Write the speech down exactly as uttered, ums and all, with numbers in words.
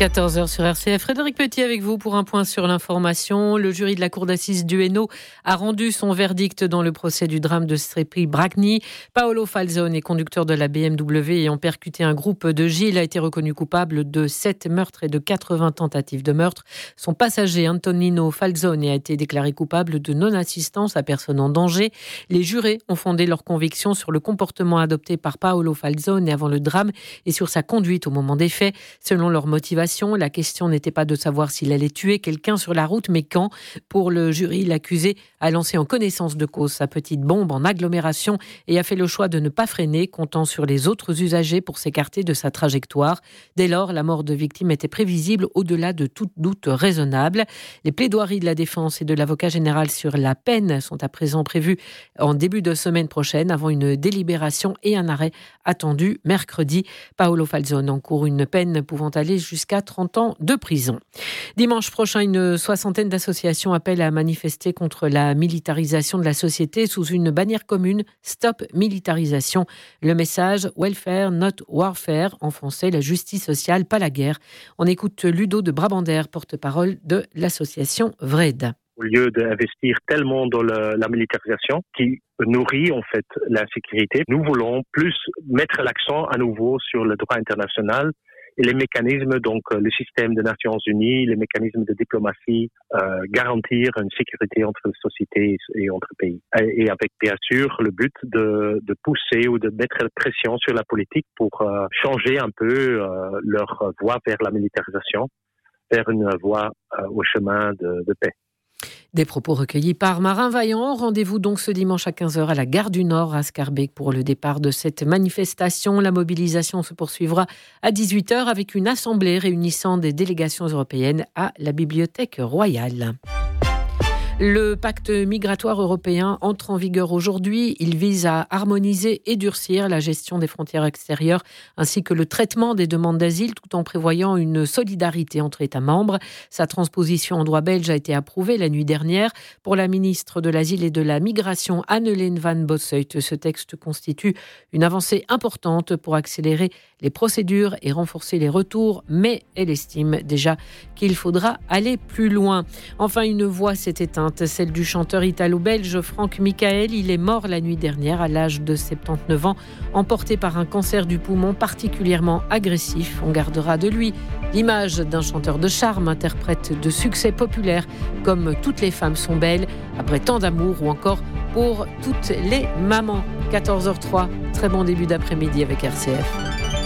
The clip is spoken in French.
quatorze heures sur R C F. Frédéric Petit avec vous pour un point sur l'information. Le jury de la cour d'assises du Hainaut a rendu son verdict dans le procès du drame de Strepy-Bragny. Paolo Falzone, conducteur de la B M W ayant percuté un groupe de Gilles, a été reconnu coupable de sept meurtres et de quatre-vingts tentatives de meurtre. Son passager Antonino Falzone a été déclaré coupable de non-assistance à personne en danger. Les jurés ont fondé leur conviction sur le comportement adopté par Paolo Falzone avant le drame et sur sa conduite au moment des faits. Selon leur motivation, la question n'était pas de savoir s'il allait tuer quelqu'un sur la route, mais quand. Pour le jury, l'accusé a lancé en connaissance de cause sa petite bombe en agglomération et a fait le choix de ne pas freiner, comptant sur les autres usagers pour s'écarter de sa trajectoire. Dès lors, la mort de victime était prévisible au-delà de tout doute raisonnable. Les plaidoiries de la défense et de l'avocat général sur la peine sont à présent prévues en début de semaine prochaine, avant une délibération et un arrêt attendu mercredi. Paolo Falzone encourt une peine pouvant aller jusqu'à trente ans de prison. Dimanche prochain, une soixantaine d'associations appellent à manifester contre la militarisation de la société sous une bannière commune « Stop militarisation ». Le message « Welfare, not warfare », en français « La justice sociale, pas la guerre ». On écoute Ludo de Brabander, porte-parole de l'association VRED. Au lieu d'investir tellement dans le, la militarisation qui nourrit en fait l'insécurité, nous voulons plus mettre l'accent à nouveau sur le droit international et les mécanismes, donc le système des Nations Unies, les mécanismes de diplomatie, euh, garantir une sécurité entre les sociétés et entre pays. Et, et avec bien sûr le but de, de pousser ou de mettre la pression sur la politique pour euh, changer un peu euh, leur voie vers la militarisation, vers une voie euh, au chemin de, de paix. Des propos recueillis par Marin Vaillant. Rendez-vous donc ce dimanche à quinze heures à la gare du Nord à Scarbeck pour le départ de cette manifestation. La mobilisation se poursuivra à dix-huit heures avec une assemblée réunissant des délégations européennes à la Bibliothèque royale. Le pacte migratoire européen entre en vigueur aujourd'hui. Il vise à harmoniser et durcir la gestion des frontières extérieures ainsi que le traitement des demandes d'asile tout en prévoyant une solidarité entre États membres. Sa transposition en droit belge a été approuvée la nuit dernière. Pour la ministre de l'Asile et de la Migration, Anne-Hélène Van Bossuyt, ce texte constitue une avancée importante pour accélérer les procédures et renforcer les retours, mais elle estime déjà qu'il faudra aller plus loin. Enfin, une voix s'est éteinte, celle du chanteur italo-belge Franck Michael. Il est mort la nuit dernière à l'âge de soixante-dix-neuf ans, emporté par un cancer du poumon particulièrement agressif. On gardera de lui l'image d'un chanteur de charme, interprète de succès populaire, comme Toutes les femmes sont belles, Après tant d'amour ou encore Pour toutes les mamans. quatorze heures zéro trois, très bon début d'après-midi avec R C F.